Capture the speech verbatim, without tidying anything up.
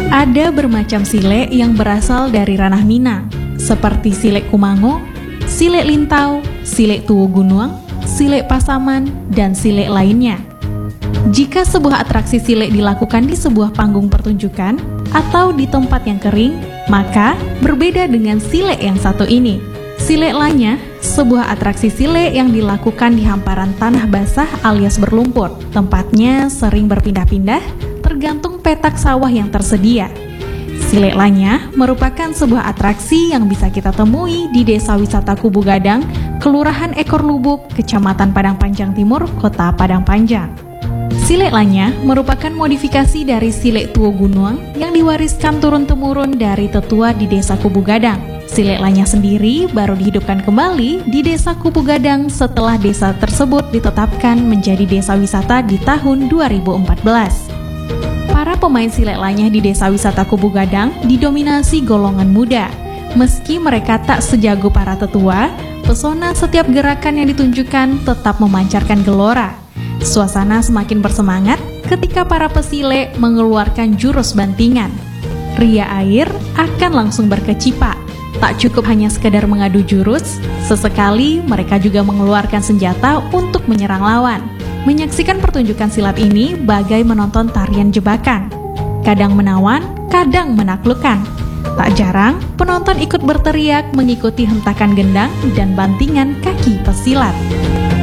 Ada bermacam silek yang berasal dari ranah Minang, seperti silek Kumango, silek Lintau, silek Tuwo Gunuang, silek Pasaman, dan silek lainnya. Jika sebuah atraksi silek dilakukan di sebuah panggung pertunjukan atau di tempat yang kering, maka berbeda dengan silek yang satu ini. Silek Lanya, sebuah atraksi silek yang dilakukan di hamparan tanah basah alias berlumpur. Tempatnya sering berpindah-pindah, tergantung petak sawah yang tersedia. Silek Lanya merupakan sebuah atraksi yang bisa kita temui di Desa Wisata Kubu Gadang, Kelurahan Ekor Lubuk, Kecamatan Padang Panjang Timur, Kota Padang Panjang. Silek Lanya merupakan modifikasi dari silek Tuwo Gunuang yang diwariskan turun-temurun dari tetua di Desa Kubu Gadang. Silek Lanya sendiri baru dihidupkan kembali di Desa Kubu Gadang setelah desa tersebut ditetapkan menjadi desa wisata di tahun dua ribu empat belas. Para pemain silek Lanya di Desa Wisata Kubu Gadang didominasi golongan muda. Meski mereka tak sejago para tetua, pesona setiap gerakan yang ditunjukkan tetap memancarkan gelora. Suasana semakin bersemangat ketika para pesilek mengeluarkan jurus bantingan. Ria air akan langsung berkecipak. Tak cukup hanya sekedar mengadu jurus, sesekali mereka juga mengeluarkan senjata untuk menyerang lawan. Menyaksikan pertunjukan silat ini bagai menonton tarian jebakan. Kadang menawan, kadang menaklukkan. Tak jarang, penonton ikut berteriak mengikuti hentakan gendang dan bantingan kaki pesilat.